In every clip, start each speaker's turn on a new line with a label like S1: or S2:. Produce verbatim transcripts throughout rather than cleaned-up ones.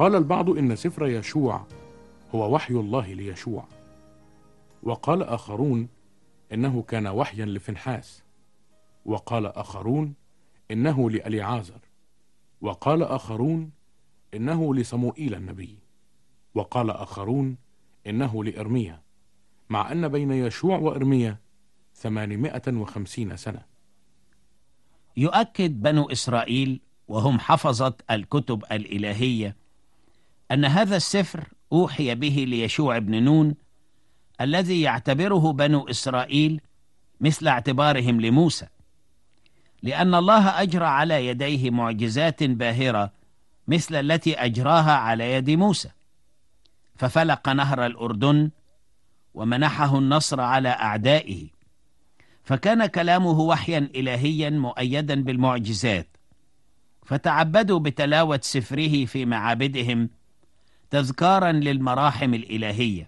S1: وقال البعض إن سفر يشوع هو وحي الله ليشوع، وقال آخرون إنه كان وحيا لفنحاس، وقال آخرون إنه لأليعازر، وقال آخرون إنه لصموئيل النبي، وقال آخرون إنه لإرميا، مع أن بين يشوع وإرميا ثمانمائة وخمسين سنة.
S2: يؤكد بنو إسرائيل وهم حفظة الكتب الإلهية أن هذا السفر أوحي به ليشوع بن نون، الذي يعتبره بنو إسرائيل مثل اعتبارهم لموسى، لأن الله أجرى على يديه معجزات باهرة مثل التي أجراها على يد موسى، ففلق نهر الأردن ومنحه النصر على أعدائه، فكان كلامه وحيا إلهيا مؤيدا بالمعجزات، فتعبدوا بتلاوة سفره في معابدهم تذكارا للمراحم الإلهية.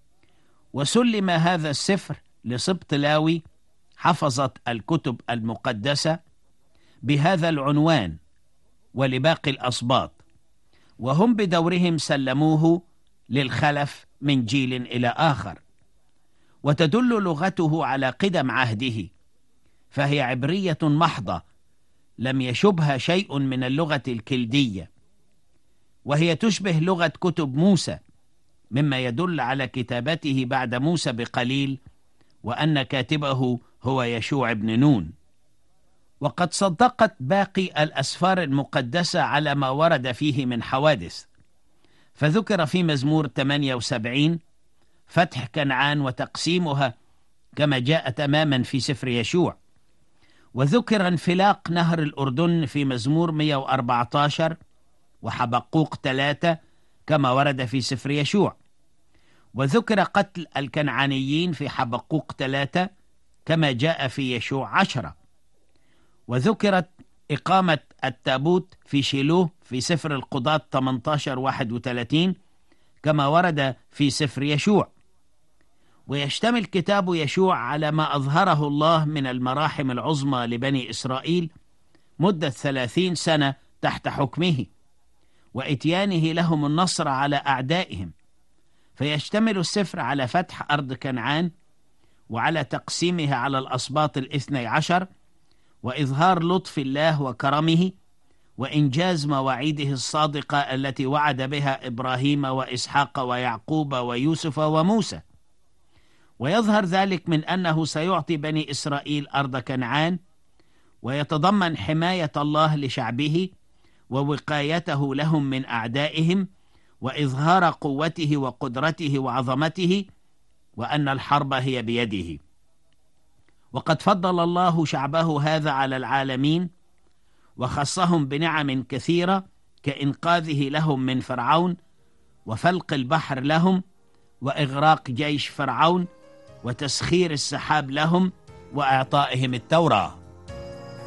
S2: وسلم هذا السفر لسبط لاوي حفظت الكتب المقدسة بهذا العنوان، ولباقي الأسباط، وهم بدورهم سلموه للخلف من جيل إلى آخر. وتدل لغته على قدم عهده، فهي عبرية محضة لم يشبها شيء من اللغة الكلدية، وهي تشبه لغة كتب موسى، مما يدل على كتابته بعد موسى بقليل، وأن كاتبه هو يشوع بن نون. وقد صدقت باقي الأسفار المقدسة على ما ورد فيه من حوادث، فذكر في مزمور ثمانية وسبعين فتح كنعان وتقسيمها كما جاء تماما في سفر يشوع، وذكر انفلاق نهر الأردن في مزمور مئة وأربعة عشر وحبقوق ثلاثة كما ورد في سفر يشوع، وذكر قتل الكنعانيين في حبقوق ثلاثة كما جاء في يشوع عشرة، وذكرت إقامة التابوت في شيلوه في سفر القضاة ثمانية عشر واحد وثلاثين كما ورد في سفر يشوع. ويشتمل كتاب يشوع على ما أظهره الله من المراحم العظمى لبني إسرائيل مدة ثلاثين سنة تحت حكمه، وإتيانه لهم النصر على أعدائهم. فيشتمل السفر على فتح أرض كنعان، وعلى تقسيمها على الأسباط الاثني عشر، وإظهار لطف الله وكرمه، وإنجاز مواعيده الصادقة التي وعد بها إبراهيم وإسحاق ويعقوب ويوسف وموسى. ويظهر ذلك من أنه سيعطي بني إسرائيل أرض كنعان، ويتضمن حماية الله لشعبه ووقايته لهم من أعدائهم، وإظهار قوته وقدرته وعظمته، وأن الحرب هي بيده. وقد فضل الله شعبه هذا على العالمين، وخصهم بنعم كثيرة كإنقاذه لهم من فرعون، وفلق البحر لهم، وإغراق جيش فرعون، وتسخير السحاب لهم، وإعطائهم التوراة.